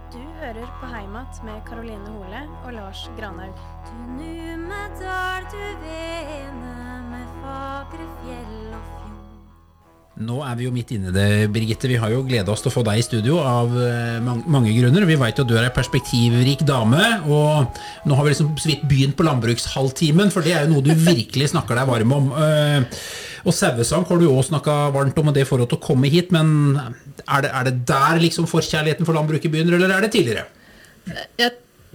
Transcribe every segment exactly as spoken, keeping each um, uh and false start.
Du hører på Heimat med Karoline Hole og Lars Granhaug. Du Numedal, du vene med fagre fjell og fjord. Nå er vi jo midt inne i det, Birgitte. Vi har jo gledet oss til å få deg i studio av eh, mange, mange grunner. Vi vet jo at du er en perspektivrik dame, og nå har vi liksom så vidt begynt på landbrukshalvtimen, for det er jo noe du virkelig snakker deg varm om. Eh, og sauesank har du jo også snakket varmt om, og det i forhold til å komme hit, men er det, er det der liksom forkjærligheten for landbruket begynner, eller er det tidligere? Jeg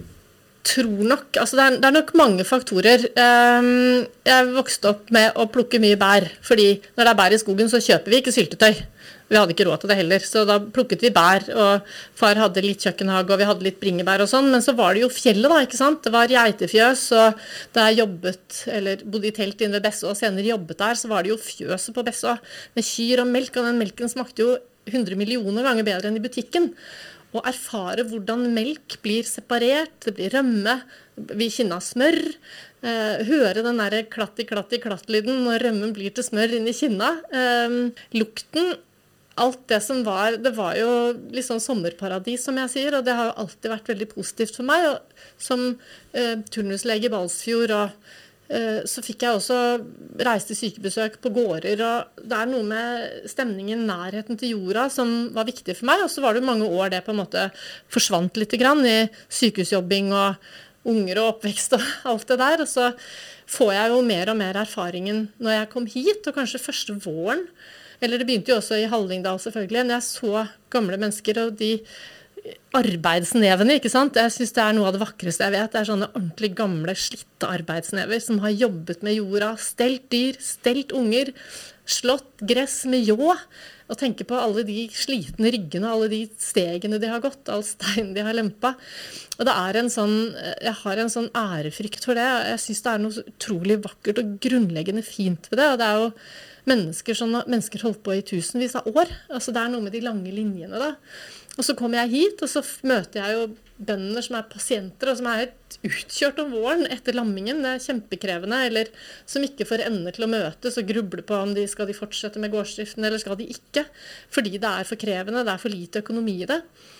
tror nok, altså det er, det er nok mange faktorer. Um, jeg vokste opp med å plukke mye bær, fordi når det er bær i skogen så kjøper vi ikke syltetøy. Vi hadde ikke råd til det heller, så da plukket vi bær, og far hadde litt kjøkkenhage, og vi hadde litt bringebær og sånn, men så var det jo fjellet da, ikke sant? Det var geitefjøs, og da jeg jobbet, eller bodde i telt inne ved Besså, og senere jobbet der, så var det jo fjøset på Besså, med kyr og melk, og den melken smakte jo hundre millioner ganger bedre enn i butikken. Å erfare hvordan melk blir separert, det blir rømme, vi kjenner smør, eh, høre den der klatt-i-klatt-i-klatt-lyden når rømmen blir til smør inn i kinna. Eh, lukten, alt det som var, det var jo litt sånn sommerparadis som jeg sier, og det har jo alltid vært veldig positivt for meg. Og som eh, turnuslege i Balsfjord, og eh, så fikk jeg også reise til sykebesøk på gårder, og det er noe med stemningen, nærheten til jorda som var viktig for meg, og så var det mange år det på en måte forsvant litt grann i sykehusjobbing og unger og oppvekst og alt det der, og så får jeg jo mer og mer erfaringen når jeg kom hit, og kanskje første våren, eller det begynte jo også i Hallingdal selvfølgelig, når jeg så gamle mennesker og de arbeidsnevene, ikke sant? Jeg synes det er noe av det vakreste jeg vet. Det er sånne ordentlig gamle, slitte arbeidsnever som har jobbet med jorda, stelt dyr, stelt unger, slått gress med ljå, og tenke på alle de slitne ryggene, alle de stegene de har gått, all stein de har lempa. Og det er en sånn, jeg har en sånn ærefrykt for det. Jeg synes det er noe utrolig vakkert og grunnleggende fint ved det, og det er jo mennesker som mennesker holdt på i tusenvis av år. Altså det er noe med de lange linjene da. Og så kommer jeg hit, og så møter jeg jo bønder som er pasienter, og som er helt utkjørt om våren etter lammingen. Det er kjempekrevende, eller som ikke får ender til å møtes og gruble på om de skal de fortsette med gårdsdriften, eller skal de ikke. Fordi det er for krevende, det er for lite økonomi i det.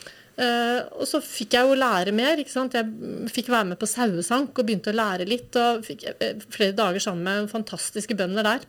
Uh, og så fikk jeg jo lære mer, ikke sant? Jeg fikk være med på sauesank og begynte å lære litt, og fikk flere dager sammen med fantastiske bønder der.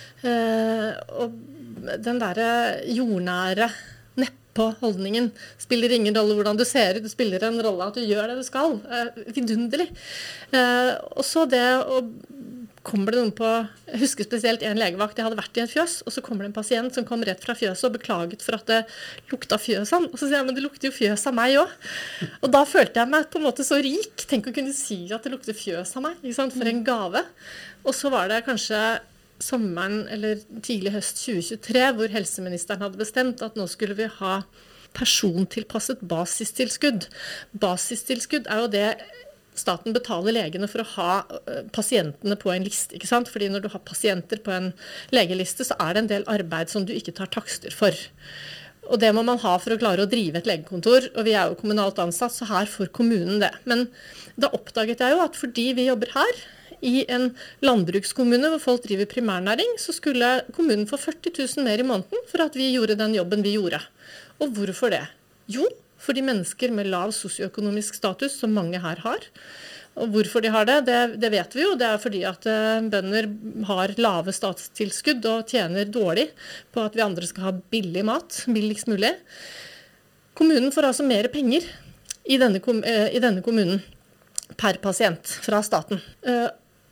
Uh, og den der jordnære neppå holdningen spiller ingen rolle hvordan du ser ut, det spiller en rolle at du gjør det du skal, uh, vidunderlig. Uh, og så det å kommer det noen på, jeg husker spesielt en legevakt, jeg hadde vært i et fjøs, og så kommer det en pasient som kom rett fra fjøset og beklaget for at det lukta fjøs han, og så sier jeg, men det lukter jo fjøs av meg også. Og da følte jeg meg på en måte så rik, tenk å kunne si at det lukter fjøs av meg, ikke sant, for en gave. Og så var det kanskje sommeren eller tidlig høst tjue tjuetre, hvor helseministeren hadde bestemt at nå skulle vi ha persontilpasset basistilskudd. Basistilskudd er jo det staten betaler legene for å ha pasientene på en liste, ikke sant? Fordi når du har pasienter på en legeliste, så er det en del arbeid som du ikke tar takster for. Og det må man ha for å klare å drive et legekontor, og vi er jo kommunalt ansatt, så her får kommunen det. Men da oppdaget jeg jo at fordi vi jobber her, i en landbrukskommune hvor folk driver primærnæring, så skulle kommunen få førti tusen mer i måneden for at vi gjorde den jobben vi gjorde. Og hvorfor det? Jo, fordi mennesker med lav sosioøkonomisk status, som mange her har. Og hvorfor de har det, det, det vet vi jo. Det er fordi at uh, bønder har lave statstilskudd og tjener dårlig på at vi andre skal ha billig mat, billigst mulig. Kommunen får altså mer penger i denne, kom, uh, i denne kommunen per pasient fra staten. Uh,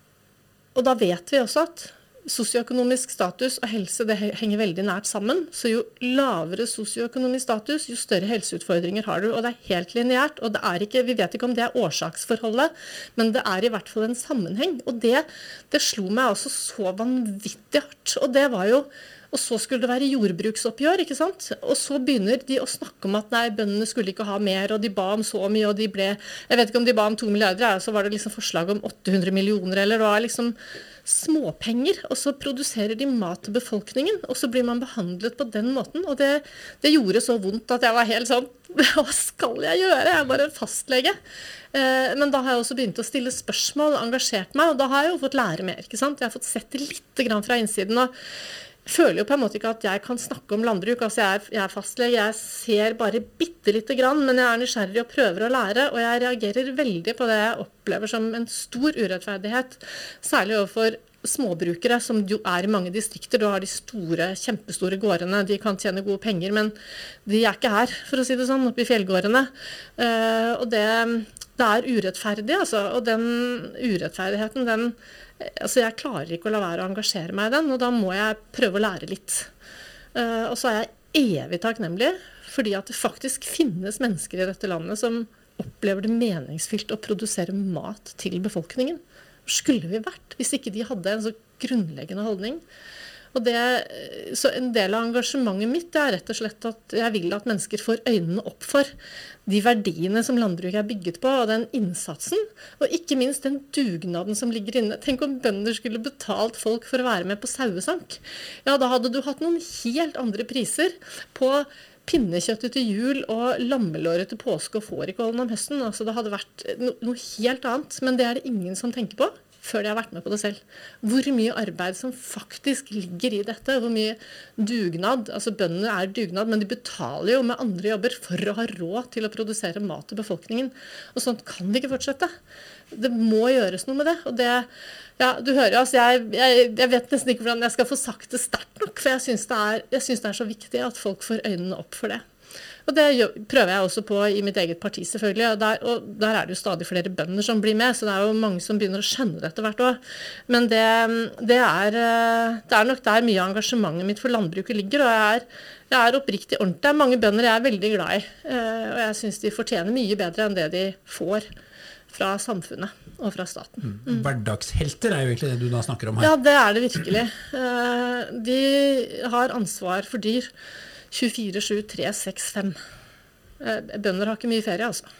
og da vet vi også at sosioøkonomisk status og helse, det henger veldig nært sammen. Så jo lavere sosioøkonomisk status, jo større helseutfordringer har du. Og det er helt lineært, og det er ikke, vi vet ikke om det er årsaksforholdet, men det er i hvert fall en sammenheng. Og det, det slo meg også så vanvittig hardt. Og det var jo, og så skulle det være jordbruksoppgjør, ikke sant? Og så begynner de å snakke om at nei, bøndene skulle ikke ha mer, og de ba om så mye, og de ble, jeg vet ikke om de ba om to milliarder, så var det liksom forslag om åtte hundre millioner, eller det var liksom småpenger, og så produserer de mat til befolkningen, og så blir man behandlet på den måten, og det, det gjorde så vondt at jeg var helt sånn, hva skal jeg gjøre? Jeg er bare en fastlege. Eh, men da har jeg også begynt å stille spørsmål, engasjert meg, og da har jeg jo fått lære mer, ikke sant? Jeg har fått sett det litt grann fra innsiden, og føler jo på en måte ikke at jeg kan snakke om landbruk. Altså jeg er, jeg er fastlege, jeg ser bare bitte lite grann, men jeg er nysgjerrig og prøver å lære, og jeg reagerer veldig på det jeg opplever som en stor urettferdighet, særlig overfor småbrukere, som jo er i mange distrikter. Du har de store, kjempestore gårdene, de kan tjene gode penger, men de er ikke her, for å si det sånn, oppe i fjellgårdene. Uh, og det, det er urettferdig, altså, og den urettferdigheten, den altså jeg klarer ikke å la være å engasjere meg i den, og da må jeg prøve å lære litt. Uh, og så er jeg evig takknemlig, fordi at det faktisk finnes mennesker i dette landet som opplever det meningsfylt å produsere mat til befolkningen. Hvor skulle vi vært hvis ikke de hadde en så grunnleggende holdning? Og det, så en del av engasjementet mitt er rett og slett at jeg vil at mennesker får øynene opp for de verdiene som landbruket er bygget på, og den innsatsen, og ikke minst den dugnaden som ligger inne. Tenk om bønder skulle betalt folk for å være med på sauesank. Ja, da hadde du hatt noen helt andre priser på pinnekjøttet til jul og lammelåret til påske og fårikålen om høsten. Altså det hadde vært no- noe helt annet, men det er det ingen som tenker på før de har vært med på det selv. Hvor mye arbeid som faktisk ligger i dette, hvor mye dugnad, altså bøndene er dugnad, men de betaler jo med andre jobber for å ha råd til å produsere mat til befolkningen. Og sånt kan det ikke fortsette. Det må gjøres noe med det, og det, ja, du hører jo, altså jeg, jeg, jeg vet nesten ikke hvordan jeg skal få sagt det sterkt nok, for jeg synes det er, jeg synes det er så viktig at folk får øynene opp for det. Og det prøver jeg også på i mitt eget parti selvfølgelig, og der, og der er det jo stadig flere bønder som blir med, så det er jo mange som begynner å skjønne dette hvert år. Men det, det, er, det er nok der mye av engasjementet mitt for landbruket ligger, og jeg er, jeg er oppriktig ordentlig. Det er mange bønder jeg er veldig glad i, og jeg synes de fortjener mye bedre enn det de får fra samfunnet og fra staten. Mm. Hverdagshelter er jo egentlig det du da snakker om her. Ja, det er det virkelig. De har ansvar for dyr. tjuefire sju tre seks fem. Bønder har ikke mye ferie, altså.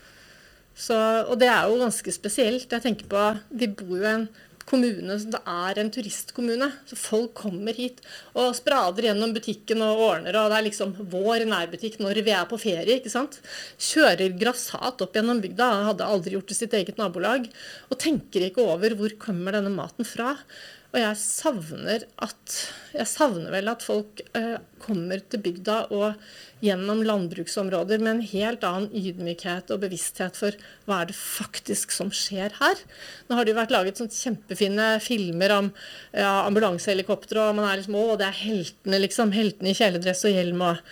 Så, og det er jo ganske spesielt. Jeg tenker på, vi bor jo i en kommune som det er en turistkommune. Så folk kommer hit og sprader gjennom butikken og ordner, og det er liksom vår nærbutikk når vi er på ferie, ikke sant? Kjører grassat opp gjennom bygda, hadde aldri gjort det sitt eget nabolag, og tenker ikke over hvor kommer denne maten fra. Og jeg savner at, jeg savner vel at folk eh, kommer til bygda og gjennom landbruksområder med en helt annen ydmykhet og bevissthet for hva er det faktisk som skjer her. Nå har det jo vært laget sånn kjempefine filmer om ja, ambulansehelikopter, og man er liksom, å, det er heltene liksom, heltene i kjeledress og hjelm og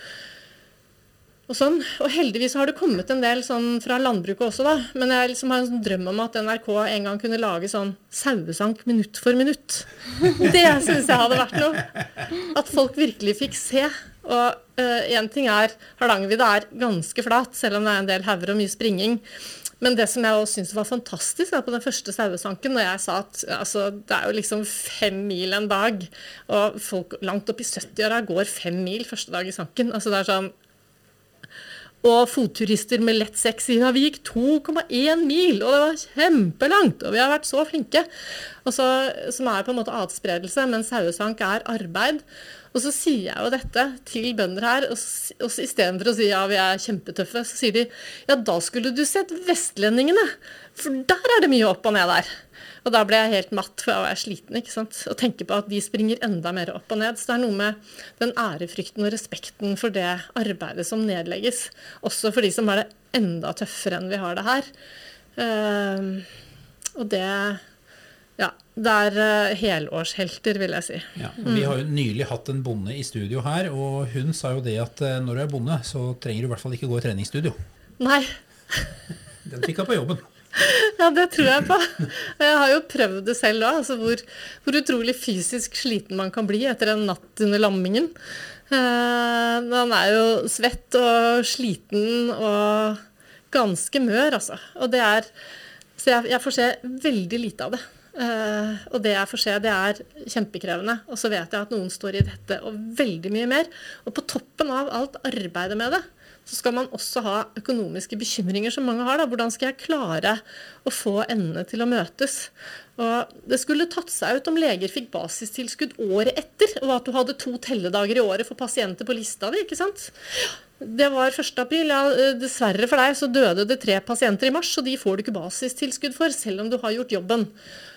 Og sånn, og heldigvis har det kommet en del sånn fra landbruket også da, men jeg liksom har en sånn drøm om at N R K en gang kunne lage sånn sauesank minutt for minutt. Det synes jeg hadde vært noe. At folk virkelig fikk se. Og uh, en ting er, Hardangervidda er ganske flat, selv om det er en del hauger og mye springing. Men det som jeg også synes var fantastisk da, på den første sauesanken, når jeg sa at altså, det er jo liksom fem mil en dag, og folk langt opp i sytti-åra går fem mil første dag i sanken. Altså det er sånn, og fotturister med lett sekk sier, ja, vi gikk to komma én mil, og det var kjempelangt, og vi har vært så flinke. Og så, som er på en måte adspredelse, men sauesank er arbeid. Og så sier jeg jo dette til bønder her, og, så, og så i stedet for å si, ja, vi er kjempetøffe, så sier de, ja, da skulle du sett vestlendingene, for der er det mye opp og ned der. Og da ble jeg helt matt, for jeg var sliten, ikke sant? Og tenker på at de springer enda mer opp og ned. Så det er noe med den ærefrykten og respekten for det arbeidet som nedlegges. Også for de som er det enda tøffere enn vi har det her. Uh, og det, ja, det er uh, helårshelter, vil jeg si. Ja, og vi har jo nylig hatt en bonde i studio her, og hun sa jo det at uh, når du er bonde, så trenger du i hvert fall ikke gå i treningsstudio. Nei. Den fikk jeg på jobben. Ja, det tror jeg på. Jeg har jo prøvd det selv da, altså hvor, hvor utrolig fysisk sliten man kan bli etter en natt under lammingen. Eh, man er jo svett og sliten og ganske mør, altså. Og det er, så jeg, jeg får se veldig lite av det. Eh, og det jeg får se, det er kjempekrevende. Og så vet jeg at noen står i dette og veldig mye mer. Og på toppen av alt arbeidet med det, så skal man også ha økonomiske bekymringer som mange har da. Hvordan skal jeg klare å få endene til å møtes? Og det skulle tatt seg ut om leger fikk basistilskudd året etter, og at du hadde to telledager i året for pasienter på lista di, ikke sant? Det var første april, ja, dessverre for deg så døde det tre pasienter i mars, og de får du ikke basistilskudd for, selv om du har gjort jobben.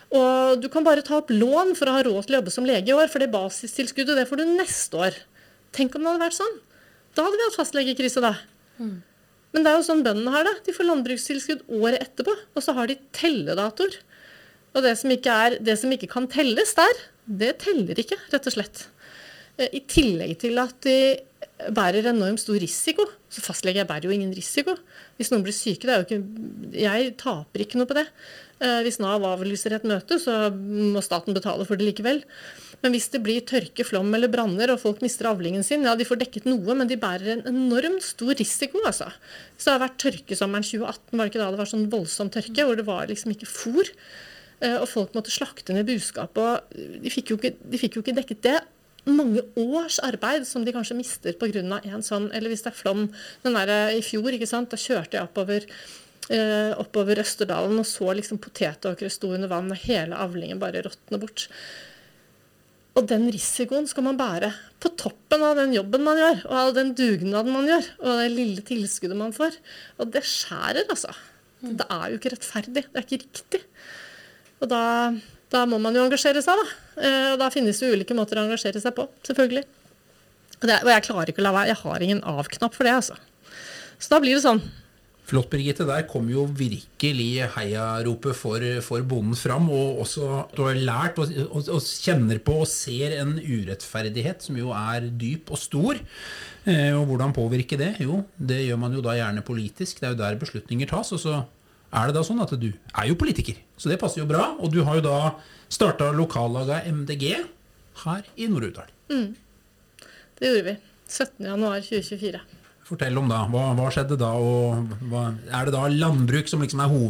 Og du kan bare ta opp lån for å ha råd til å jobbe som lege i år, for det basistilskuddet, det får du neste år. Tenk om det hadde vært sånn. Da hadde vi hatt fastlegekrise da. Mm. Men det er jo sånn bøndene har det. De får landbrukstilskudd året etterpå, og så har de telledatoer. Og det som ikke, er, det som ikke kan telles der, det teller ikke, rett og slett. I tillegg til at de bærer enormt stor risiko. Så fastlege bærer jo ingen risiko. Hvis noen blir syke, det er jo ikke, jeg taper ikke noe på det. Hvis Nav avlyser et møte, så må staten betale for det likevel. Men hvis det blir tørke, flom eller branner, og folk mister avlingen sin, ja, de får dekket noe, men de bærer en enormt stor risiko, altså. Så det har vært tørkesommeren tjue atten, var det ikke da det var sånn voldsom tørke, hvor det var liksom ikke fôr, og folk måtte slakte ned buskap, og de fikk jo ikke, de fikk jo ikke dekket det. Mange års arbeid som de kanskje mister på grunn av en sånn, eller hvis det er flom, den der i fjor, ikke sant, da kjørte jeg oppover, eh, oppover Østerdalen og så liksom potetåkre stå under vann, og hele avlingen bare råtne bort. Og den risikoen skal man bære på toppen av den jobben man gjør, og av den dugnaden man gjør, og det lille tilskuddet man får. Og det skjærer, altså. Det er jo ikke rettferdig, det er ikke riktig. Og da... Da må man jo engasjere seg, da. Og da finnes jo ulike måter å engasjere seg på, selvfølgelig. Og, det, og jeg klarer ikke å la være, jeg har ingen av-knapp for det, altså. Så da blir det sånn. Flott, Birgitte. Der kom jo virkelig heiaropet for, for bonden fram, og også du har lært og, og, og kjenner på og ser en urettferdighet som jo er dyp og stor. Eh, og hvordan påvirker det? Jo, det gjør man jo da gjerne politisk. Det er jo der beslutninger tas, og så er det da sånn at du er jo politiker, så det passer jo bra, og du har jo da startet lokallaget M D G her i Nord-Uvdal. Mm. Det gjorde vi, syttende januar tjue tjuefire. Fortell om da, hva, hva skjedde da, og hva, er det da landbruk som liksom er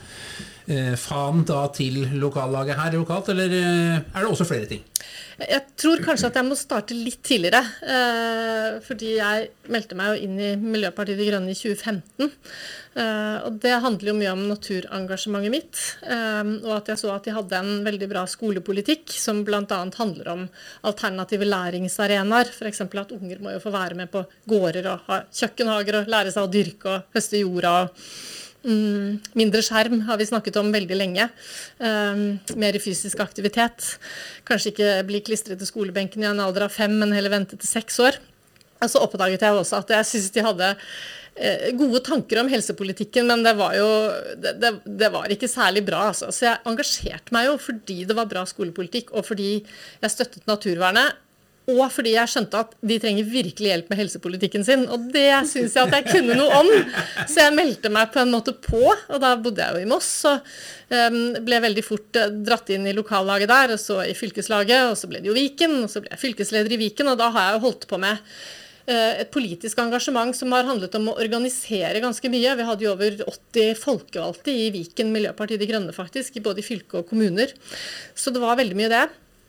hovedfanen da til lokallaget her lokalt, eller er det også flere ting? Jeg tror kanskje at jeg må starte litt tidligere, eh, fordi jeg meldte meg jo inn i Miljøpartiet De Grønne i tjue femten, eh, og det handler jo mye om naturengasjementet mitt, eh, og at jeg så at de hadde en veldig bra skolepolitikk, som blant annet handler om alternative læringsarenaer, for eksempel at unger må jo få være med på gårder og ha kjøkkenhager og lære seg å dyrke og høste jorda og Mm, mindre skjerm har vi snakket om veldig lenge. Um, mer fysisk aktivitet. Kanskje ikke bli klistret til skolebenken i en alder av fem, men heller vente til seks år. Og så oppdaget jeg også at jeg synes de hadde eh, gode tanker om helsepolitikken, men det var jo det, det, det var ikke særlig bra. Altså. Så jeg engasjerte meg jo fordi det var bra skolepolitikk, og fordi jeg støttet naturvernet. Og fordi jeg skjønte at de trenger virkelig hjelp med helsepolitikken sin, og det synes jeg at jeg kunne noe om. Så jeg meldte meg på en måte på, og da bodde jeg jo i Moss, og um, ble veldig fort uh, dratt inn i lokallaget der, og så i fylkeslaget, og så ble det jo Viken, og så ble jeg fylkesleder i Viken, og da har jeg jo holdt på med uh, et politisk engasjement som har handlet om å organisere ganske mye. Vi hadde jo over åtti folkevalgte i Viken, Miljøpartiet De Grønne faktisk, i både fylke og kommuner. Så det var veldig mye det.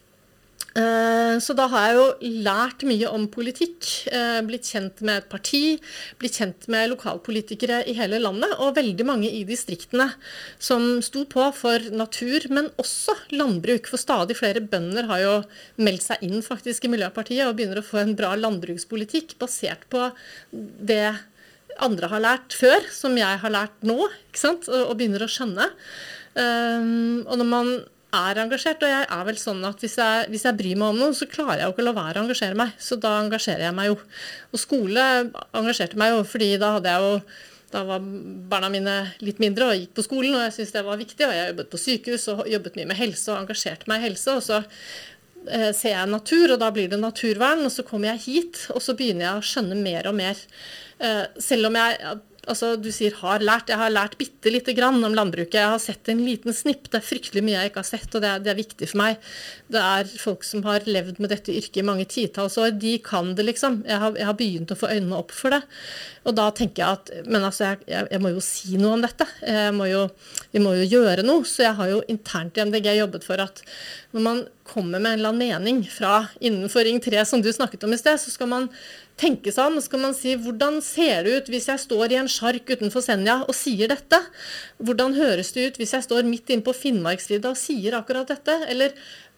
Så da har jeg jo lært mye om politikk, blitt kjent med et parti, blitt kjent med lokalpolitikere i hele landet, og veldig mange i distriktene som sto på for natur, men også landbruk. For stadig flere bønder har jo meldt seg inn faktisk i Miljøpartiet og begynner å få en bra landbrukspolitikk basert på det andre har lært før, som jeg har lært nå, ikke sant? Og begynner å skjønne. Og når man er engasjert, og jeg er vel sånn at hvis jeg, hvis jeg bryr meg om noe, så klarer jeg jo ikke å la være å engasjere meg, så da engasjerer jeg meg jo. Og skole engasjerte meg jo, fordi da hadde jeg jo, da var barna mine litt mindre og gikk på skolen, og jeg synes det var viktig, og jeg jobbet på sykehus og jobbet mye med helse og engasjerte meg i helse, og så eh, ser jeg natur, og da blir det naturvern, og så kommer jeg hit, og så begynner jeg å skjønne mer og mer. Eh, selv om jeg altså du sier har lært, jeg har lært bitte lite grann om landbruket, jeg har sett en liten snipp, det er fryktelig mye jeg ikke har sett, og det er, det er viktig for meg. Det er folk som har levd med dette yrket i mange titalls år, de kan det liksom, jeg har, jeg har begynt å få øynene opp for det, og da tenker jeg at, men altså jeg, jeg, jeg må jo si noe om dette, jeg må jo, vi må jo gjøre noe, så jeg har jo internt i M D G jobbet for at når man kommer med en eller annen mening fra innenfor Ring tre som du snakket om i sted, så skal man tenke seg om, skal man si, hvordan ser det ut hvis jeg står i en sjark utenfor Senja og sier dette? Hvordan høres det ut hvis jeg står midt inne på Finnmarksvidda og sier akkurat dette? Eller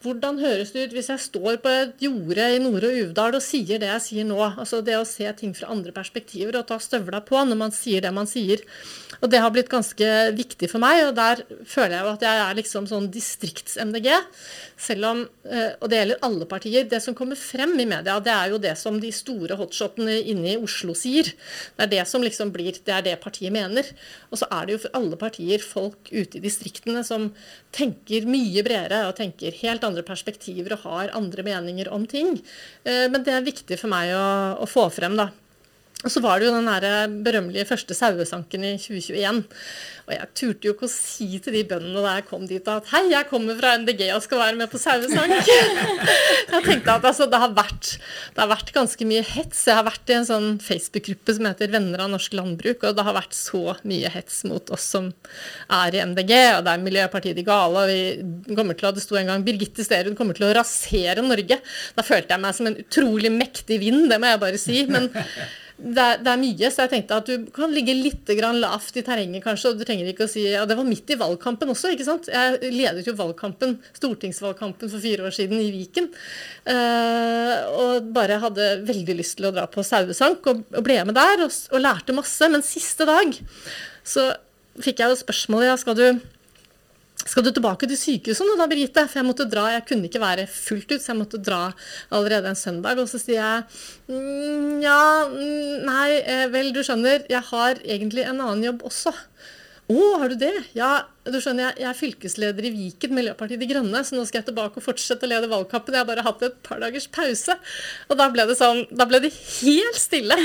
hvordan høres det ut hvis jeg står på et jorde i Nore og Uvdal og sier det jeg sier nå? Altså det å se ting fra andre perspektiver og ta støvla på når man sier det man sier. Og det har blitt ganske viktig for meg, og der føler jeg jo at jeg er liksom sånn distrikts-M D G, selv om, og det gjelder alle partier, det som kommer frem i media, det er jo det som de store hotshotene inne i Oslo sier. Det er det som liksom blir, det er det partiet mener. Og så er det jo for alle partier folk ute i distriktene som tenker mye bredere og tenker helt andre perspektiver og har andre meninger om ting. Men det er viktig for meg å, å få frem da. Og så var det jo den der berømmelige første sauesanken i tjue tjueen. Og jeg turte jo ikke å si til de bøndene da jeg kom dit at hei, jeg kommer fra M D G og skal være med på sauesank. Jeg tenkte at altså, det, har vært, det har vært ganske mye hets. Jeg har vært i en sånn Facebook-gruppe som heter Venner av Norsk Landbruk, og det har vært så mye hets mot oss som er i M D G, og det er Miljøpartiet De Gale, og vi kommer til å, det sto en gang, Birgitte Sterud kommer til å rasere Norge. Da følte jeg meg som en utrolig mektig vind, det må jeg bare si, men Det er, det er mye, så jeg tenkte at du kan ligge litt grann lavt i terrenget kanskje, og du trenger ikke å si, og det var midt i valgkampen også, ikke sant? Jeg ledet jo valgkampen, stortingsvalgkampen for fire år siden i Viken, uh, og bare hadde veldig lyst til å dra på sauesank, og, og ble med der, og, og lærte masse, men siste dag, så fikk jeg jo spørsmålet, ja, skal du Skal du tilbake til sykehuset nå da, Birgitte? For jeg måtte dra, jeg kunne ikke være fullt ut, så jeg måtte dra allerede en søndag. Og så sier jeg, mm, ja, nei, vel, du skjønner, jeg har egentlig en annen jobb også. Å, har du det? Ja, du skjønner, jeg, jeg er fylkesleder i Viken, Miljøpartiet De Grønne, så nå skal jeg tilbake og fortsette å lede valgkampen. Jeg har bare hatt et par dagers pause. Og da ble det sånn, da ble det helt stille.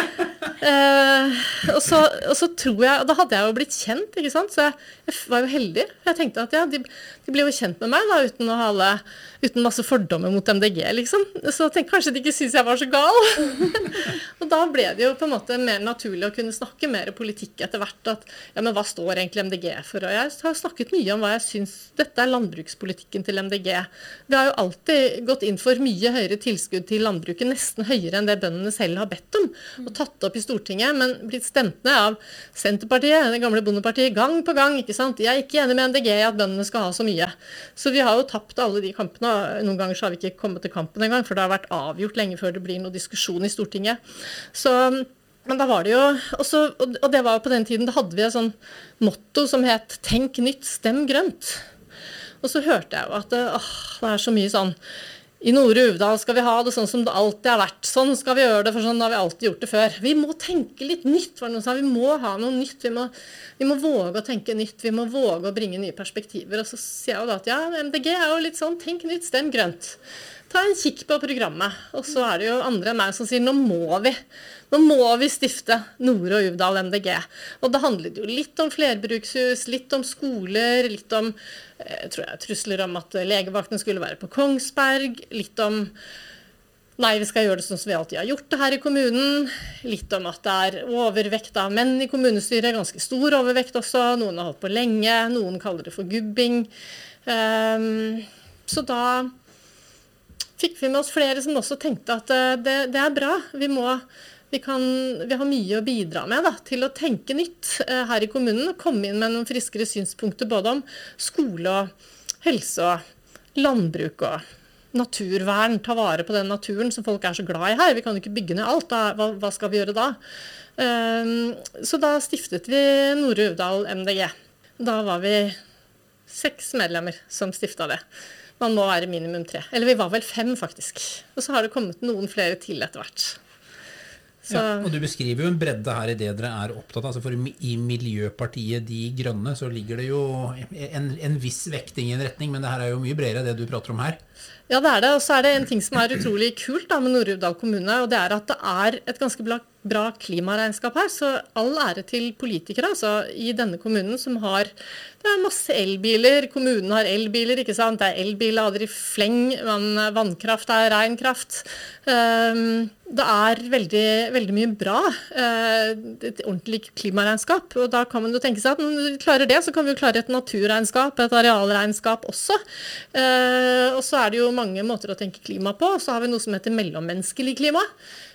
eh, og, så, og så tror jeg, og da hadde jeg jo blitt kjent, ikke sant? Så jeg, jeg var jo heldig. Jeg tenkte at ja, de, de ble jo kjent med meg da, uten å ha alle, uten masse fordommer mot M D G, liksom. Så jeg tenkte kanskje de ikke synes jeg var så gal. Og da ble det jo på en måte mer naturlig å kunne snakke mer politikk etter hvert, at ja, men hva står egentlig M D G for? Og jeg har snakket mye om hva jeg synes dette er landbrukspolitikken til M D G. Vi har jo alltid gått inn for mye høyere tilskudd til landbruket, nesten høyere enn det bøndene selv har bedt om, og tatt opp i Stortinget, men blitt stemt ned av Senterpartiet, det gamle bondepartiet, gang på gang, ikke sant? Jeg er ikke enig med M D G i at bøndene skal ha så mye. Så vi har jo tapt alle de kampene, og noen ganger så har vi ikke kommet til kampen en gang, for det har vært avgjort lenge før det blir noe diskusjon i Stortinget. Så men da var det jo, også, og det var jo på den tiden, da hadde vi et sånn motto som het «Tenk nytt, stem grønt». Og så hørte jeg jo at det, åh, det er så mye sånn, i Nore Uvdal skal vi ha det sånn som det alltid har vært, sånn skal vi gjøre det, for sånn har vi alltid gjort det før. Vi må tenke litt nytt, var det noen som sa, vi må ha noe nytt, vi må, vi må våge å tenke nytt, vi må våge å bringe nye perspektiver. Og så sier jeg jo da at ja, M D G er jo litt sånn, tenk nytt, stem grønt. Ta en kikk på programmet, og så er det jo andre enn meg som sier, nå må vi, nå må vi stifte Nore og Uvdal M D G. Og det handlet jo litt om flerbrukshus, litt om skoler, litt om, jeg tror jeg, trusler om at legevakten skulle være på Kongsberg, litt om, nei, vi skal gjøre det sånn som vi alltid har gjort det her i kommunen, litt om at det er overvekt av menn i kommunestyret, ganske stor overvekt også, noen har holdt på lenge, noen kaller det for gubbing. Um, så da fikk vi med oss flere som også tenkte at det, det er bra. Vi, må, vi, kan, vi har mye å bidra med da, til å tenke nytt eh, her i kommunen, og komme inn med noen friskere synspunkter både om skole og helse og landbruk og naturvern, ta vare på den naturen som folk er så glad i her. Vi kan jo ikke bygge ned alt, da. Hva, hva skal vi gjøre da? Um, så da stiftet vi Nore Uvdal M D G. Da var vi seks medlemmer som stiftet det. Man må være minimum tre. Eller vi var vel fem, faktisk. Og så har det kommet noen flere til etter hvert. Så. Ja, og du beskriver jo en bredde her i det dere er opptatt av. Altså for i Miljøpartiet De Grønne så ligger det jo en, en viss vekting i en retning, men det her er jo mye bredere det du prater om her. Ja, det er det. Og så er det en ting som er utrolig kult da, med Nore Uvdal kommune, og det er at det er et ganske bra, bra klimaregnskap her. Så all ære til politikere altså, i denne kommunen som har det er masse elbiler. Kommunen har elbiler, ikke sant? Det er elbillader i fleng, vannkraft er ren kraft. Um, det er veldig, veldig mye bra, uh, et ordentlig klimaregnskap, og da kan man jo tenke seg at når vi klarer det, så kan vi jo klare et naturregnskap, et arealregnskap også. Uh, og så er det jo mange måter å tenke klima på, og så har vi noe som heter mellommenneskelig klima.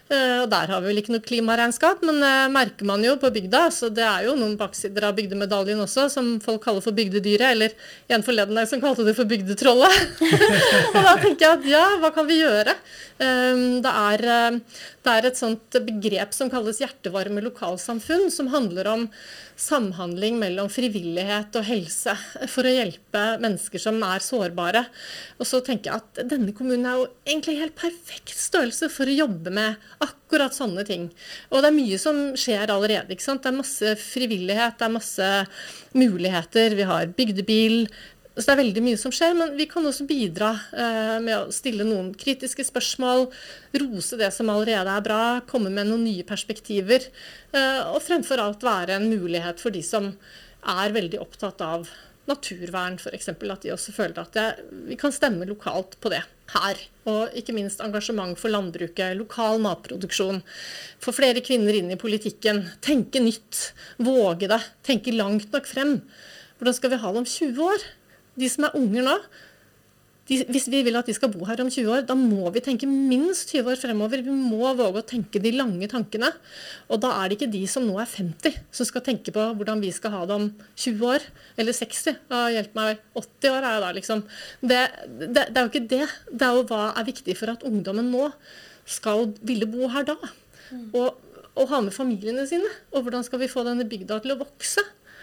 Uh, og der har vi vel ikke noe klimaregnskap, men uh, merker man jo på bygda, så det er jo noen baksider av bygdemedaljen også, som folk kaller for bygdedyret, eller en forleden der som kalte det for bygdetrollet. Og da tenker jeg at ja, hva kan vi gjøre? Um, det, er, uh, det er et sånt begrep som kalles hjertevarme lokalsamfunn, som handler om samhandling mellom frivillighet og helse for å hjelpe mennesker som er sårbare. Og så tenker jeg at denne kommunen er jo egentlig helt perfekt størrelse for å jobbe med akkurat sånne ting. Og det er mye som skjer allerede, ikke sant? Det er masse frivillighet, det er masse muligheter, vi har bygdebil. Så det er veldig mye som skjer, men vi kan også bidra eh, med å stille noen kritiske spørsmål, rose det som allerede er bra, komme med noen nye perspektiver, eh, og fremfor alt være en mulighet for de som er veldig opptatt av naturvern, for eksempel, at de også føler at det, vi kan stemme lokalt på det her. Og ikke minst engasjement for landbruket, lokal matproduksjon, få flere kvinner inn i politikken, tenke nytt, våge det, tenke langt nok frem. Hvordan skal vi ha det om tjue år? De som er unger nå, de, hvis vi vil at de skal bo her om tjue år, da må vi tenke minst tjue år fremover. Vi må våge å tenke de lange tankene. Og da er det ikke de som nå er femti, som skal tenke på hvordan vi skal ha det om tjue år, eller seksti. Da hjelp meg, åtti år er jo da liksom. Det, det, det er jo ikke det. Det er jo hva er viktig for at ungdommen nå skal ville bo her da. Og, og ha med familiene sine. Og hvordan skal vi få denne bygda til å vokse?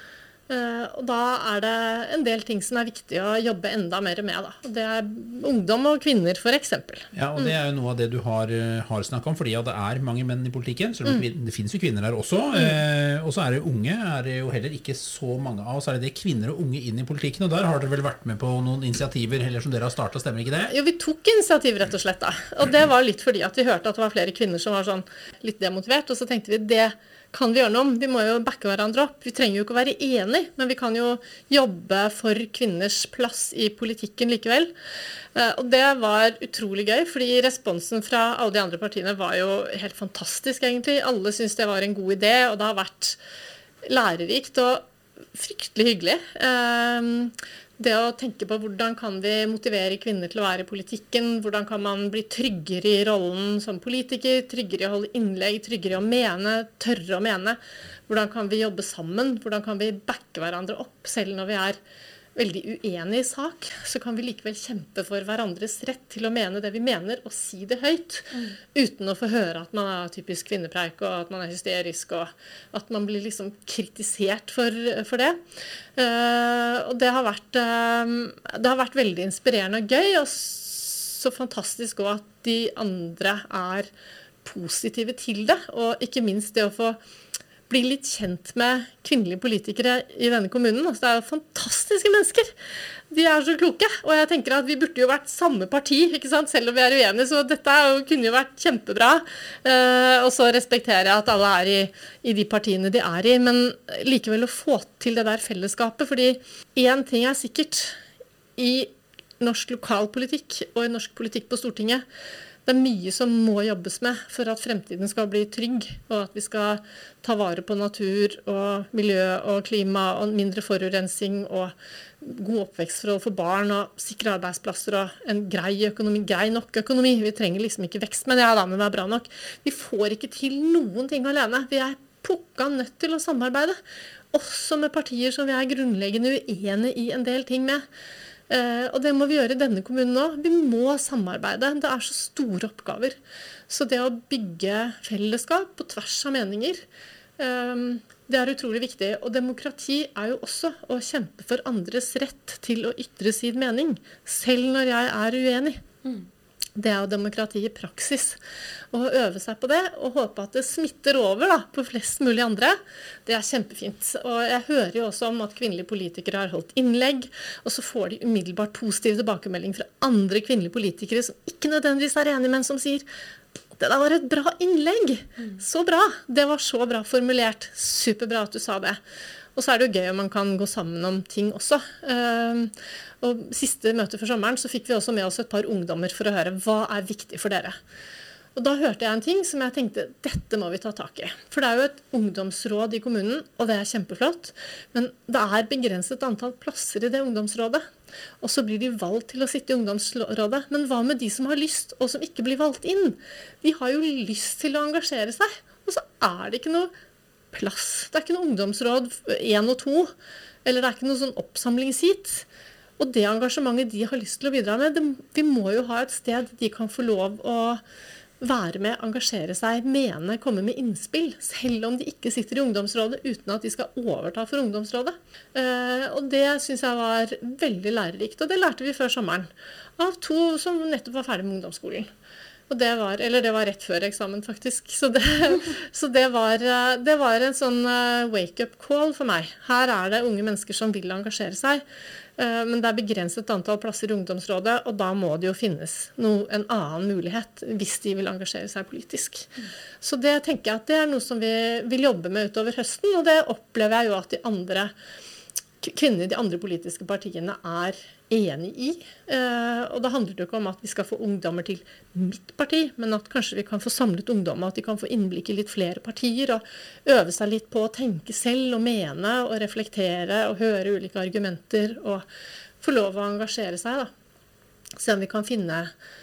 Uh, og da er det en del ting som er viktig å jobbe enda mer med da. Og det er ungdom og kvinner for eksempel. Ja, og det er jo noe av det du har, har snakket om, fordi ja, det er mange menn i politikken, så mm. det finnes jo kvinner her også, mm. uh, og så er det unge, er det jo heller ikke så mange av, så er det det kvinner og unge inn i politikken, og der har dere vel vært med på noen initiativer heller som dere har startet, stemmer ikke det? Jo, vi tok initiativ rett og slett da, og det var litt fordi at vi hørte at det var flere kvinner som var sånn litt demotivert, og så tenkte vi det kan vi gjøre noe om. Vi må jo backe hverandre opp. Vi trenger jo ikke å være enige, men vi kan jo jobbe for kvinners plass i politikken likevel. Og det var utrolig gøy, fordi responsen fra alle de andre partiene var jo helt fantastisk egentlig. Alle syntes det var en god idé, og det har vært lærerikt og fryktelig hyggelig. Det å tenke på hvordan kan vi motivere kvinner til å være i politikken, hvordan kan man bli tryggere i rollen som politiker, tryggere i å holde innlegg, tryggere i å mene, tørre å mene. Hvordan kan vi jobbe sammen, hvordan kan vi backe hverandre opp, selv når vi er veldig uenige i sak, så kan vi likevel kjempe for hverandres rett til å mene det vi mener, og si det høyt, mm. uten å få høre at man er typisk kvinnepreik, og at man er hysterisk, og at man blir liksom kritisert for, for det. Uh, og det har, vært, uh, det har vært veldig inspirerende og gøy, og så fantastisk også at de andre er positive til det, og ikke minst det å få bli litt kjent med kvinnelige politikere i denne kommunen. Altså, det er jo fantastiske mennesker. De er så kloke, og jeg tenker at vi burde jo vært samme parti, ikke sant? Selv om vi er uenige, så dette jo, kunne jo vært kjempebra. Uh, og så respekterer jeg at alle er i, i de partiene de er i, men likevel å få til det der fellesskapet, fordi en ting er sikkert i norsk lokalpolitikk og i norsk politikk på Stortinget. Det er mye som må jobbes med for at fremtiden skal bli trygg, og at vi skal ta vare på natur og miljø og klima og mindre forurensning og god oppvekstforhold for barn og sikre arbeidsplasser og en grei økonomi, grei nok økonomi. Vi trenger liksom ikke vekst, men ja da, men det er bra nok. Vi får ikke til noen ting alene. Vi er pukka nødt til å samarbeide, også med partier som vi er grunnleggende uenige i en del ting med. Uh, og det må vi gjøre i denne kommunen nå. Vi må samarbeide. Det er så store oppgaver. Så det å bygge fellesskap på tvers av meninger, um, det er utrolig viktig. Og demokrati er jo også å kjempe for andres rett til å ytre sin mening, selv når jeg er uenig. Mm. Det er jo demokrati i praksis. Og å øve seg på det, og håpe at det smitter over da, på flest mulig andre, det er kjempefint. Og jeg hører jo også om at kvinnelige politikere har holdt innlegg, og så får de umiddelbart positiv tilbakemelding fra andre kvinnelige politikere som ikke nødvendigvis er enige, men som sier det der var et bra innlegg. Så bra. Det var så bra formulert. Superbra at du sa det. Og så er det jo gøy om man kan gå sammen om ting også. Uh, og siste møte for sommeren så fikk vi også med oss et par ungdommer for å høre hva er viktig for dere. Og da hørte jeg en ting som jeg tenkte, dette må vi ta tak i. For det er jo et ungdomsråd i kommunen, og det er kjempeflott. Men det er begrenset antall plasser i det ungdomsrådet. Og så blir de valgt til å sitte i ungdomsrådet. Men hva med de som har lyst, og som ikke blir valgt inn? De har jo lyst til å engasjere seg. Og så er det ikke noe plass. Det er ikke noe ungdomsråd én og to. Eller det er ikke noe sånn oppsamlingshit. Og det engasjementet de har lyst til å bidra med, det, vi må jo ha et sted de kan få lov å være med, engasjere seg, mene, komme med innspill, selv om de ikke sitter i ungdomsrådet uten at de skal overta for ungdomsrådet. Eh, og det synes jeg var veldig lærerikt, og det lærte vi før sommeren, av to som nettopp var ferdig med ungdomsskolen. Og det var, eller det var rett før eksamen faktisk, så det, så det, var, det var en sånn wake-up call for meg. Her er det unge mennesker som vil engasjere seg, men det er begrenset antall plasser i ungdomsrådet, og da må det jo finnes noe, en annen mulighet hvis de vil engasjere seg politisk. Så det tenker jeg at det er noe som vi vil jobbe med utover høsten, og det opplever jeg jo at de andre kvinner i de andre politiske partiene er enig i. Og da handler det ikke om at vi skal få ungdommer til mitt parti, men at kanskje vi kan få samlet ungdommer, at de kan få innblikk i litt flere partier, og øve seg litt på å tenke selv og mene, og reflektere, og høre ulike argumenter, og få lov å engasjere seg da. Se om vi kan finne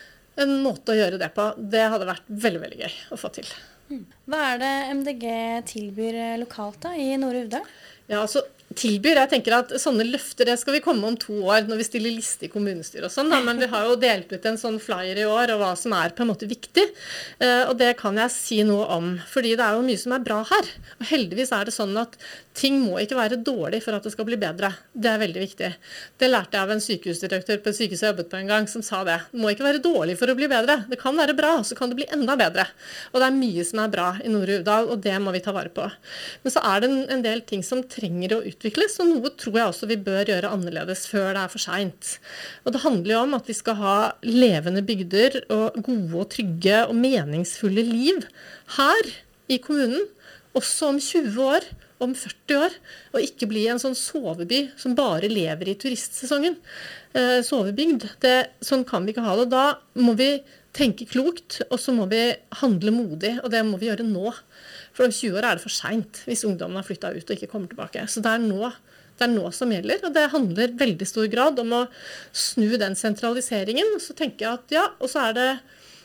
en måte å gjøre det på. Det hadde vært veldig, veldig gøy å få til. Hva er det M D G tilbyr lokalt da, i Nordre Uvdal? Ja, altså tilbyr, jeg tenker at sånne løfter, det skal vi komme om to år når vi stiller liste i kommunestyret og sånn, da, men vi har jo delt ut en sånn flyer i år, og hva som er på en måte viktig, uh, og det kan jeg si noe om, fordi det er jo mye som er bra her, og heldigvis er det sånn at ting må ikke være dårlig for at det skal bli bedre. Det er veldig viktig. Det lærte jeg av en sykehusdirektør på et sykehus jeg jobbet på en gang, som sa det. Det må ikke være dårlig for å bli bedre. Det kan være bra, så kan det bli enda bedre. Og det er mye som er bra i Nordre Uvdal, og det må vi ta vare på. Men så er det en, en del ting som trenger å utvikles, og noe tror jeg også vi bør gjøre annerledes før det er for sent. Og det handler jo om at vi skal ha levende bygder, og gode og trygge og meningsfulle liv her i kommunen, også om tjue år, om førti år, og ikke bli en sånn soveby som bare lever i turistsesongen. Eh, sovebygd, det, sånn kan vi ikke ha det. Da må vi tenke klokt, og så må vi handle modig, og det må vi gjøre nå. For om tjue år er det for sent, hvis ungdommen har flyttet ut og ikke kommer tilbake. Så det er nå, det er nå som gjelder, og det handler veldig stor grad om å snu den sentraliseringen. Og så tenker jeg at ja, og så er det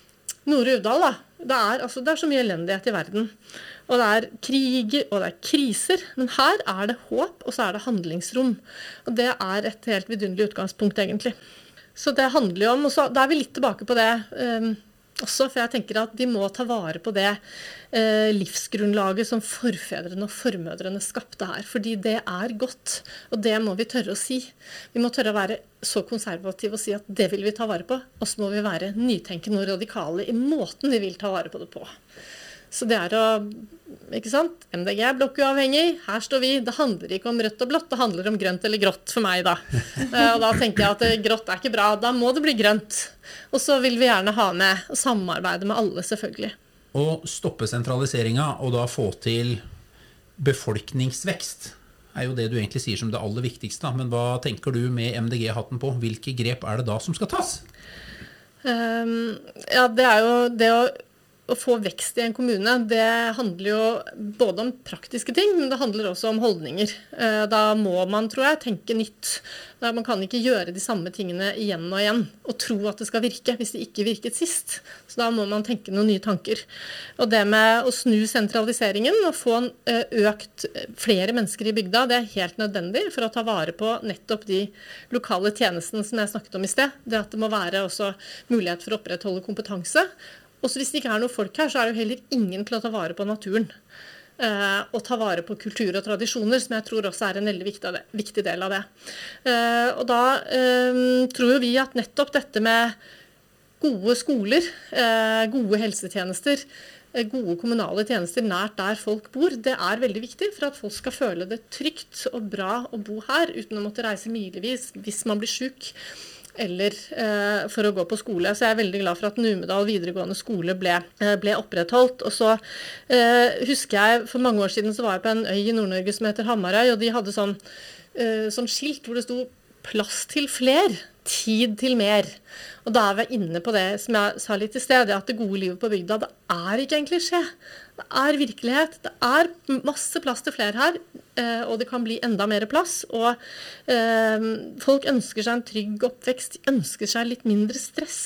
Nordre Uvdal da. Det er, altså, det er så mye elendighet i verden. Og det er kriger, og det er kriser, men her er det håp, og så er det handlingsrom. Og det er et helt vidunderlig utgangspunkt, egentlig. Så det handler jo om, og så da er vi litt tilbake på det um, også, for jeg tenker at vi må ta vare på det uh, livsgrunnlaget som forfedrene og formødrene skapte her, fordi det er godt, og det må vi tørre å si. Vi må tørre å være så konservative og si at det vil vi ta vare på, og så må vi være nytenkende og radikale i måten vi vil ta vare på det på. Så det er å, ikke sant, M D G er blokkuavhengig, her står vi, det handler ikke om rødt og blått, det handler om grønt eller grått for meg da. Og da tenker jeg at grått er ikke bra, da må det bli grønt. Og så vil vi gjerne ha med og samarbeide med alle selvfølgelig. Å stoppe sentraliseringen og da få til befolkningsvekst er jo det du egentlig sier som det aller viktigste, men hva tenker du med M D G-hatten på? Hvilke grep er det da som skal tas? Um, ja, det er jo det å Å få vekst i en kommune, det handler jo både om praktiske ting, men det handler også om holdninger. Da må man, tror jeg, tenke nytt. Man kan ikke gjøre de samme tingene igjen og igjen, og tro at det skal virke hvis det ikke virket sist. Så da må man tenke noen nye tanker. Og det med å snu sentraliseringen og få økt flere mennesker i bygda, det er helt nødvendig for å ta vare på nettopp de lokale tjenestene som jeg snakket om i sted. Det at det må være også mulighet for å opprettholde kompetanse. Også hvis det ikke er noen folk her, så er det jo heller ingen til å ta vare på naturen. Eh, og ta vare på kultur og tradisjoner, som jeg tror også er en veldig viktig, viktig del av det. Eh, og da eh, tror vi at nettopp dette med gode skoler, eh, gode helsetjenester, eh, gode kommunale tjenester nært der folk bor, det er veldig viktig for at folk skal føle det trygt og bra å bo her, uten å måtte reise milevis hvis man blir syk, eller eh, for å gå på skole. Så jeg er veldig glad for at Numedal videregående skole ble, eh, ble opprettholdt. Og så eh, husker jeg, for mange år siden så var jeg på en øy i Nord-Norge som heter Hamarøy, og de hadde sånn, eh, sånn skilt hvor det sto plass til fler, tid til mer. Og da er vi inne på det som jeg sa litt i sted, det at det gode livet på bygda, det er ikke en klisjé. Det er virkelighet. Det er masse plass til flere her, og det kan bli enda mer plass. Og eh, folk ønsker seg en trygg oppvekst, de ønsker seg litt mindre stress.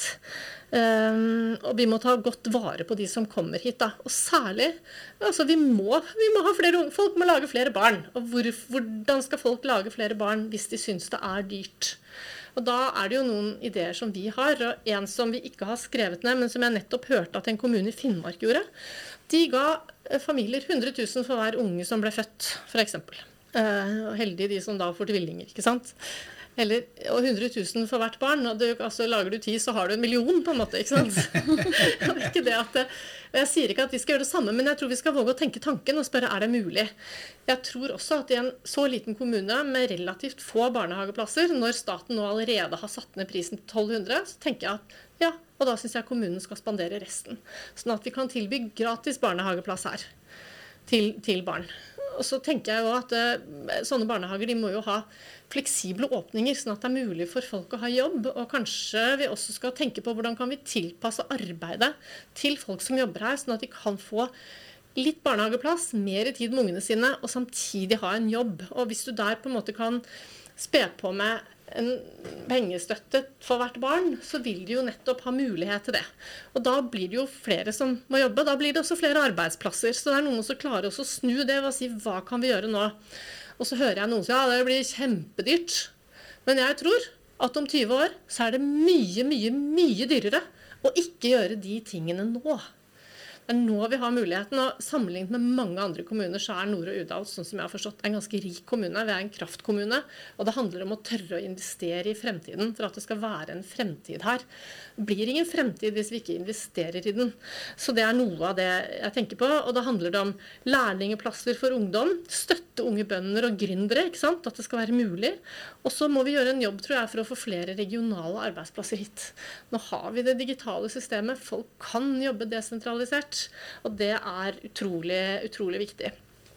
Um, og vi må ta godt vare på de som kommer hit da. Og særlig, altså vi må, vi må ha flere unge, folk må lage flere barn. Og hvor, hvordan skal folk lage flere barn hvis de synes det er dyrt? Og da er det jo noen ideer som vi har, og en som vi ikke har skrevet ned, men som jeg nettopp hørte at en kommune i Finnmark gjorde. De ga familier hundre tusen for hver unge som ble født, for eksempel. Uh, og heldige de som da får tvillinger, ikke sant? Eller, og hundre tusen for hvert barn, og du, altså, lager du ti, så har du en million på en måte, ikke sant? Det er ikke det at det, jeg sier ikke at vi skal gjøre det samme, men jeg tror vi skal våge å tenke tanken og spørre, er det mulig? Jeg tror også at i en så liten kommune med relativt få barnehageplasser, når staten nå allerede har satt ned prisen til tolv hundre, så tenker jeg at ja, og da synes jeg kommunen skal spandere resten. Sånn at vi kan tilby gratis barnehageplass her til, til barn. Og så tenker jeg jo at uh, sånne barnehager, de må jo ha fleksible åpninger, sånn at det er mulig for folk å ha jobb, og kanskje vi også skal tenke på hvordan kan vi tilpasse arbeidet til folk som jobber her, sånn at de kan få litt barnehageplass, mer tid med ungene sine, og samtidig ha en jobb. Og hvis du der på en måte kan spe på med en pengestøtte for hvert barn, så vil de jo nettopp ha mulighet til det. Og da blir det jo flere som må jobbe, da blir det også flere arbeidsplasser, så det er noen som klarer også å snu det og si, hva kan vi gjøre nå? Og så hører jeg noen si, ja, det blir kjempedyrt. Men jeg tror at om tyve år, så er det mye, mye, mye dyrere å ikke gjøre de tingene nå. Det er nå vi har muligheten, og sammenlignet med mange andre kommuner, så er Nord- og Uvdal, sånn som jeg har forstått, en ganske rik kommune. Vi er en kraftkommune, og det handler om å tørre å investere i fremtiden, for at det skal være en fremtid her. Det blir ingen fremtid hvis vi ikke investerer i den. Så det er noe av det jeg tenker på, og da handler det om lærlingeplasser for ungdom, støtte unge bønder og gründere, ikke sant? At det skal være mulig. Og så må vi gjøre en jobb, tror jeg, for å få flere regionale arbeidsplasser hit. Nå har vi det digitale systemet, folk kan jobbe desentralisert, og det er utrolig, utrolig viktig.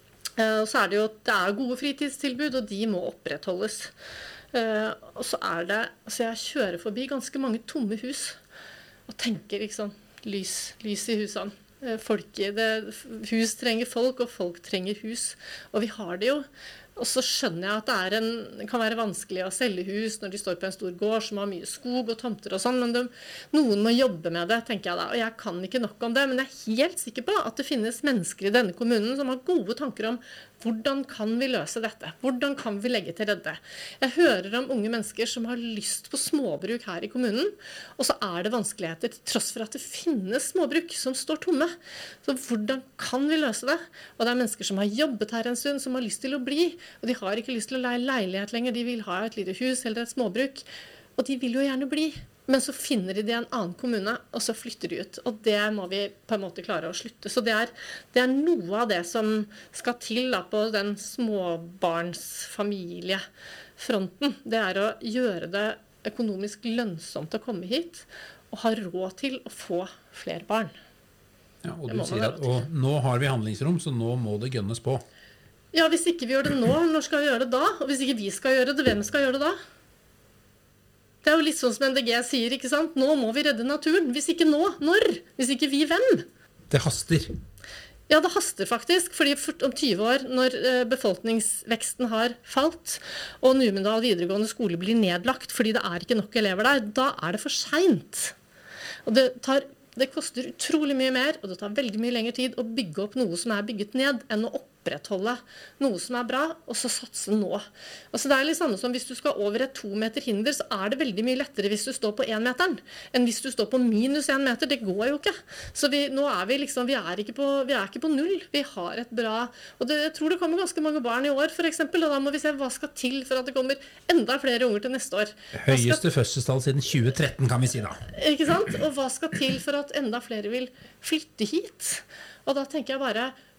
Og så er det jo at det er gode fritidstilbud, og de må opprettholdes. Og så er det, altså jeg kjører forbi ganske mange tomme hus, og tenker liksom, lys, lys i husene. Folk, det, hus trenger folk, og folk trenger hus. Og vi har det jo. Og så skjønner jeg at det, er en, det kan være vanskelig å selge hus når de står på en stor gård som har mye skog og tomter og sånn, men de, noen må jobbe med det, tenker jeg da. Og jeg kan ikke nok om det, men jeg er helt sikker på at det finnes mennesker i denne kommunen som har gode tanker om hvordan kan vi løse dette? Hvordan kan vi legge til rette? Jeg hører om unge mennesker som har lyst på småbruk her i kommunen, og så er det vanskeligheter til tross for at det finnes småbruk som står tomme. Så hvordan kan vi løse det? Og det er mennesker som har jobbet her en stund, som har lyst til å bli, og de har ikke lyst til å leie leilighet lenger, de vil ha et lite hus eller et småbruk, og de vil jo gjerne bli. Men så finner de det i en annen kommune, og så flytter de ut. Og det må vi på en måte klare å slutte. Så det er, det er noe av det som skal til da, på den småbarnsfamiliefronten. Det er å gjøre det økonomisk lønnsomt å komme hit, og ha råd til å få flere barn. Ja, og du sier at og nå har vi handlingsrom, så nå må det gønnes på. Ja, hvis ikke vi gjør det nå, når skal vi gjøre det da? Og hvis ikke vi skal gjøre det, hvem skal gjøre det da? Det er jo litt sånn som M D G sier, ikke sant? Nå må vi redde naturen. Hvis ikke nå, når? Hvis ikke vi, hvem? Det haster. Ja, det haster faktisk, fordi om tyve år, når befolkningsveksten har falt, og Numedal videregående skole blir nedlagt fordi det er ikke nok elever der, da er det for sent. Og det tar Det koster utrolig mye mer, og det tar veldig mye lengre tid å bygge opp noe som er bygget ned, enn å opprettholde noe som er bra, og så satse nå. Og så det er litt samme som hvis du skal over et to meter hinder, så er det veldig mye lettere hvis du står på en meteren, enn hvis du står på minus en meter. Det går jo ikke. Så vi, nå er vi liksom, vi er ikke på, vi er ikke på null. Vi har et bra, og det, jeg tror det kommer ganske mange barn i år, for eksempel, og da må vi se hva skal til for at det kommer enda flere unger til neste år. Høyeste fødselstall siden tjue tretten, kan vi si da. Ikke sant? Og hva skal til for at enda flere vil flytte hit? Og da tenker jeg bare,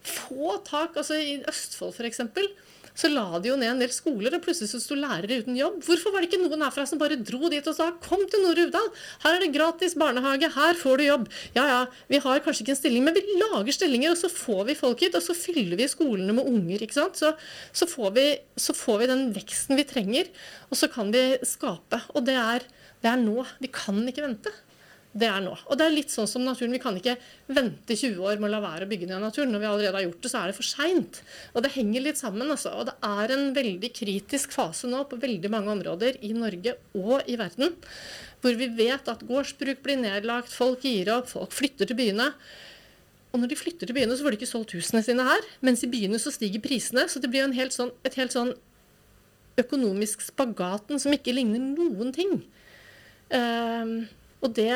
få tak, altså i Østfold for eksempel, så la de jo ned en del skoler, og plutselig så sto lærere uten jobb. Hvorfor var det ikke noen herfra som bare dro dit og sa, kom til Nord-Uvdal, her er det gratis barnehage, her får du jobb. Ja, ja, vi har kanskje ikke en stilling, men vi lager stillinger, og så får vi folk hit, og så fyller vi skolene med unger, ikke sant? Så, så, får, vi, så får vi den veksten vi trenger, og så kan vi skape. Og det er, det er nå. Vi kan ikke vente. Det er nå. Og det er litt sånn som naturen. Vi kan ikke vente tjue år med å la være å bygge ned naturen. Når vi allerede har gjort det, så er det for sent. Og det henger litt sammen, altså. Og det er en veldig kritisk fase nå på veldig mange områder i Norge og i verden, hvor vi vet at gårdsbruk blir nedlagt, folk gir opp, folk flytter til byene. Og når de flytter til byene, så får de ikke solgt husene sine her, mens i byene så stiger prisene, så det blir jo en helt sånn, et helt sånn økonomisk spagaten som ikke ligner noen ting. Um, og det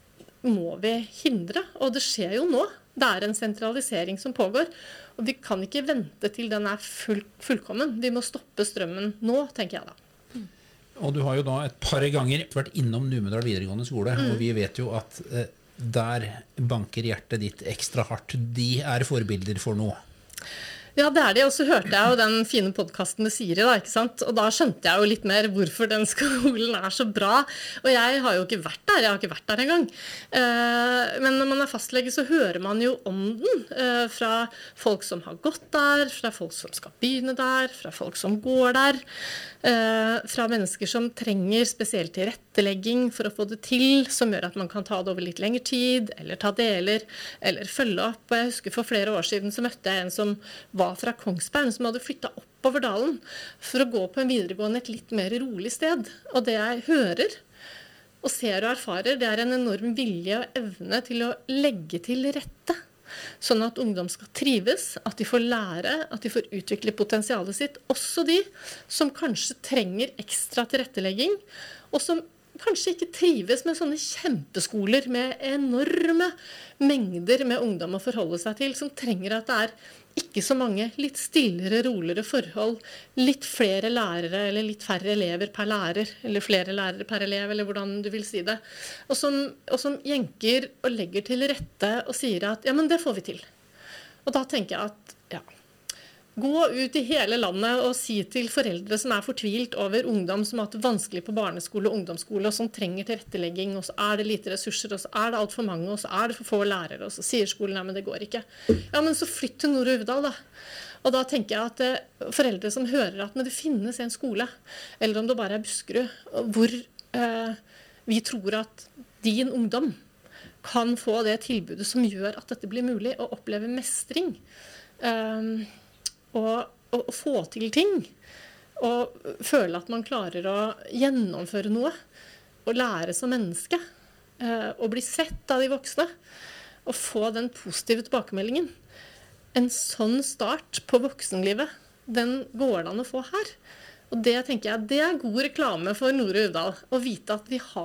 må vi hindre, og det skjer jo nå. Det er en sentralisering som pågår, og vi kan ikke vente til den er full, fullkommen. Vi må stoppe strømmen nå, tenker jeg da. Og du har jo da et par ganger vært innom Numedal videregående skole, mm. og vi vet jo at eh, der banker hjertet ditt ekstra hardt. De er forbilder for noe. Ja, det er det. Og så hørte jeg jo den fine podcasten med Siri, da, ikke sant? Og da skjønte jeg jo litt mer hvorfor den skolen er så bra. Og jeg har jo ikke vært der, jeg har ikke vært der engang. Eh, men når man er fastlege, så hører man jo om den. Eh, fra folk som har gått der, fra folk som skal begynne der, fra folk som går der. Eh, fra mennesker som trenger spesielt tilrettelegging for å få det til, som gjør at man kan ta det over litt lengre tid, eller ta deler, eller følge opp. Og jeg husker for flere år siden så møtte jeg en som var fra Kongsberg, som hadde flyttet oppover dalen for å gå på en videregående et litt mer rolig sted. Og det jeg hører og ser og erfarer, det er en enorm vilje og evne til å legge til rette, sånn at ungdom skal trives, at de får lære, at de får utvikle potensialet sitt. Også de som kanskje trenger ekstra tilrettelegging, og som kanskje ikke trives med sånne kjempeskoler med enorme mengder med ungdom å forholde seg til, som trenger at det er ikke så mange, litt stillere, roligere forhold, litt flere lærere eller litt færre elever per lærer, eller flere lærere per elev, eller hvordan du vil si det. Og som, og som jenker og legger til rette og sier at ja, men det får vi til. Og da tenker jeg at ja, gå ut i hele landet og si til foreldre som er fortvilt over ungdom som har hatt det vanskelig på barneskole og ungdomsskole, og som trenger tilrettelegging, og så er det lite ressurser, og så er det alt for mange, og så er det for få lærere, og så sier skolen, nei, men det går ikke. Ja, men så flytt til Nord-Uvdal da. Og da tenker jeg at eh, foreldre som hører at men det finnes en skole, eller om det bare er Buskerud, hvor eh, vi tror at din ungdom kan få det tilbudet som gjør at dette blir mulig, og oppleve mestring. Um, Og, og, og få til ting, og føle at man klarer å gjennomføre noe, og lære som menneske, eh, og bli sett av de voksne, og få den positive tilbakemeldingen. En sånn start på voksenlivet, den går det an å få her. Og det tenker jeg, det er god reklame for Nord-Uvdal, å vite at vi har